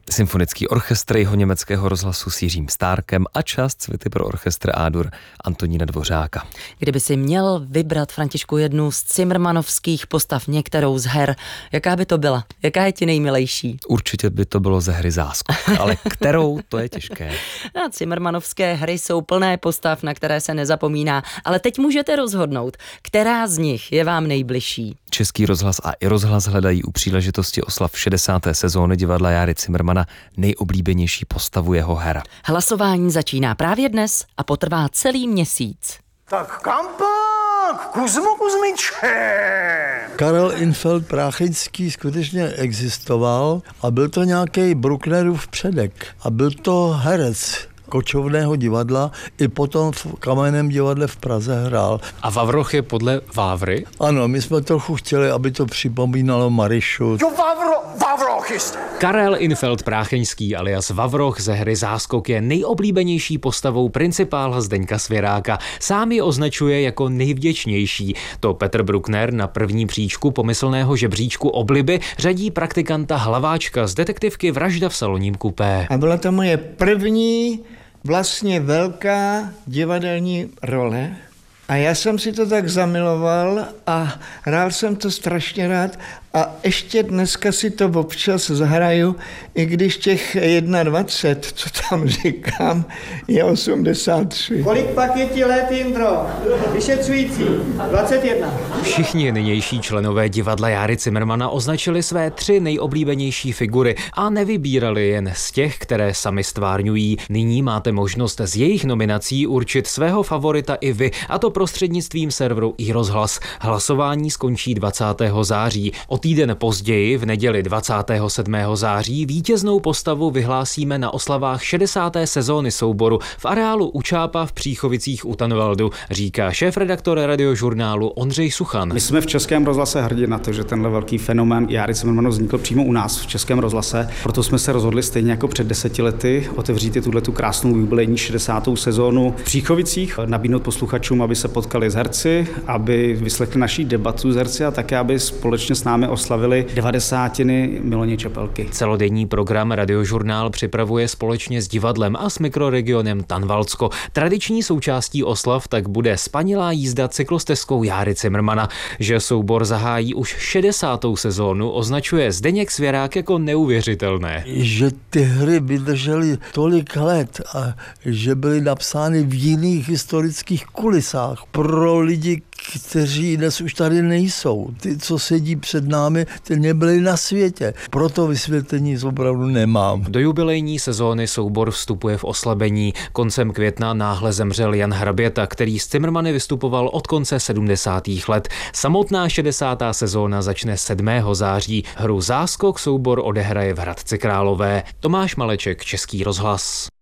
Symfonický orchestr Jihoněmeckého rozhlasu s Jiřím Stárkem a část Suity pro orchestr A-dur Antonína Dvořáka. Kdyby si měl vybrat, Františku, jednu z cimrmanovských postav, některou z her, jaká by to byla? Jaká je ti nejmilejší? Určitě by to bylo ze hry Záskok, ale kterou, to je těžké. A cimrmanovské hry jsou plné postav, na které se nezapomíná, ale teď můžete rozhodnout, která z nich je vám nejbližší. Český rozhlas a i rozhlas hledají u příležitosti oslav 60. sezóny divadla Járy Cimrmana nejoblíbenější postavu jeho her. Hlasování začíná právě dnes a potrvá celý měsíc. Tak kam pak? Kuzmo Kuzmiče! Karel Infeld Prácheňský skutečně existoval a byl to nějaký Brucknerův předek. A byl to herec Kočovného divadla, i potom v Kamenném divadle v Praze hrál. A Vavroch je podle Vávry? Ano, my jsme trochu chtěli, aby to připomínalo Marišu. Jo, Vavroch jest! Karel Infeld Prácheňský alias Vavroch ze hry Záskok je nejoblíbenější postavou principála Zdeňka Svěráka. Sám ji označuje jako nejvděčnější. To Petr Bruckner na první příčku pomyslného žebříčku obliby řadí praktikanta Hlaváčka z detektivky Vražda v saloním kupé. A byla to moje první vlastně velká divadelní role a já jsem si to tak zamiloval a hrál jsem to strašně rád a ještě dneska si to občas zahraju, i když těch 21, co tam říkám, je 83. Kolik pak je ti let, Jindro? Vyšetřující. 21. Všichni nynější členové divadla Járy Cimrmana označili své 3 nejoblíbenější figury a nevybírali jen z těch, které sami stvárňují. Nyní máte možnost z jejich nominací určit svého favorita i vy, a to prostřednictvím serveru iRozhlas. Hlasování skončí 20. září. O týden později, v neděli 27. září, vítěznou postavu vyhlásíme na oslavách 60. sezóny souboru v areálu u Čápa v Příchovicích u Tanvaldu, říká šéfredaktor Radiožurnálu Ondřej Suchan. My jsme v Českém rozhlase hrdí na to, že tenhle velký fenomén Járy Cimrmana vznikl přímo u nás v Českém rozhlase. Proto jsme se rozhodli stejně jako před 10 lety otevřít i tuhletu krásnou jubilejní 60. sezónu v Příchovicích, nabídnout posluchačům, aby se potkali s herci, aby vyslechli naší debatu s herci a také, aby společně s námi oslavili 90. Miloně Čepelky. Celodenní program Radiožurnál připravuje společně s divadlem a s mikroregionem Tanvaldsko. Tradiční součástí oslav tak bude spanilá jízda cyklostezkou Járy Cimrmana. Že soubor zahájí už 60. sezónu, označuje Zdeněk Svěrák jako neuvěřitelné. Že ty hry vydržely tolik let a že byly napsány v jiných historických kulisách pro lidi, kteří dnes už tady nejsou. Ty, co sedí před námi, ty nebyli na světě. Proto vysvětlení opravdu nemám. Do jubilejní sezóny soubor vstupuje v oslabení. Koncem května náhle zemřel Jan Hraběta, který s Cimrmany vystupoval od konce 70. let. Samotná 60. sezóna začne 7. září. Hru Záskok soubor odehraje v Hradci Králové. Tomáš Maleček, Český rozhlas.